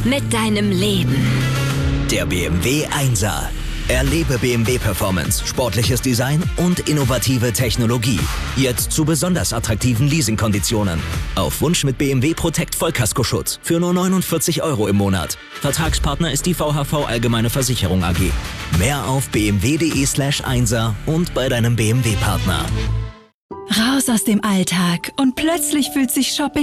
mit deinem Leben. Der BMW 1er. Erlebe BMW Performance, sportliches Design und innovative Technologie. Jetzt zu besonders attraktiven Leasingkonditionen. Auf Wunsch mit BMW Protect Vollkaskoschutz für nur 49 € im Monat. Vertragspartner ist die VHV Allgemeine Versicherung AG. Mehr auf bmw.de/1er und bei deinem BMW-Partner. Raus aus dem Alltag und plötzlich fühlt sich Shopping